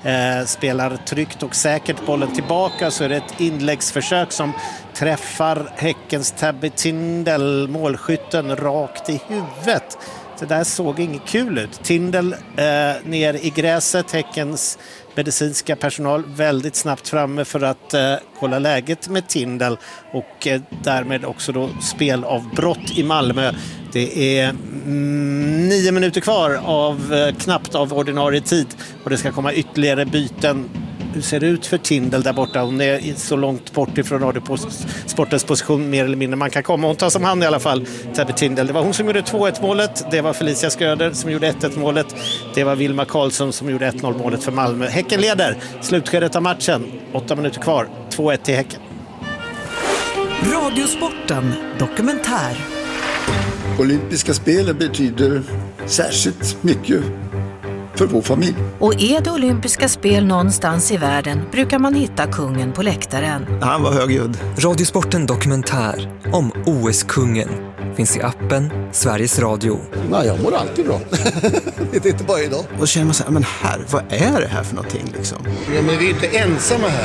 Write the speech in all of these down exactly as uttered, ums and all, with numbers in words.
eh, spelar tryggt och säkert bollen tillbaka, så är det ett inläggsförsök som träffar Häckens Tabby Tindall, målskytten, rakt i huvudet. Det där såg inget kul ut. Tindall eh, ner i gräset, Häckens medicinska personal väldigt snabbt framme för att eh, kolla läget med Tindall och eh, därmed också då spelavbrott i Malmö. Det är mm, nio minuter kvar av eh, knappt av ordinarie tid och det ska komma ytterligare byten. Hur ser det ut för Tindall där borta? Hon är så långt bort ifrån Radiosportens position mer eller mindre man kan komma. Hon tar som hand i alla fall, Tabby Tindall. Det var hon som gjorde två ett målet. Det var Felicia Sköder som gjorde ett ett målet. Det var Vilma Karlsson som gjorde ett noll målet för Malmö. Häcken leder slutskedet av matchen. Åtta minuter kvar. två ett till Häcken. Radiosporten dokumentär. Olympiska spelen betyder särskilt mycket för vår familj. Och är det olympiska spel någonstans i världen brukar man hitta kungen på läktaren. Han var högljudd. Radiosporten dokumentär om O S-kungen finns i appen Sveriges Radio. Nej, jag mår alltid bra. Det är inte bara idag. Och så känner man så här, men här, vad är det här för någonting liksom? Ja, men vi är inte ensamma här.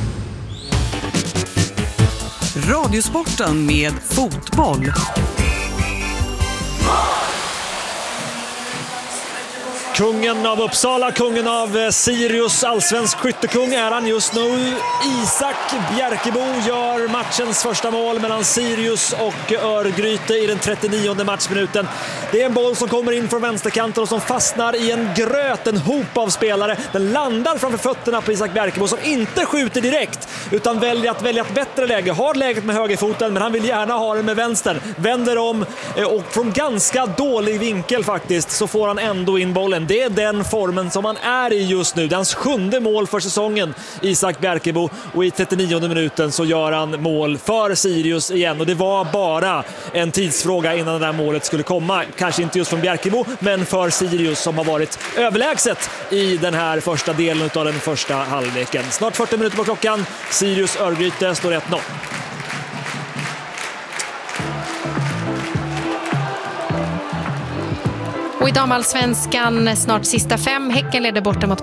Radiosporten med fotboll. Kungen av Uppsala, kungen av Sirius, allsvensk skyttekung är han just nu. Isak Bjerkebo gör matchens första mål mellan Sirius och Örgryte i den trettionionde matchminuten. Det är en boll som kommer in från vänsterkanten och som fastnar i en gröt, en hop av spelare. Den landar framför fötterna på Isak Bjerkebo som inte skjuter direkt utan väljer att välja ett bättre läge. Har läget med högerfoten men han vill gärna ha den med vänster. Vänder om och från ganska dålig vinkel faktiskt så får han ändå in bollen. Det är den formen som han är i just nu. Det är hans sjunde mål för säsongen, Isak Bjerkebo. Och i trettionionde minuten så gör han mål för Sirius igen. Och det var bara en tidsfråga innan det där målet skulle komma. Kanske inte just från Bjerkebo, men för Sirius som har varit överlägset i den här första delen av den första halvleken. Snart fyrtio minuter på klockan. Sirius Örgryte står ett noll. Och i damallsvenskan snart sista fem. Häcken leder borta mot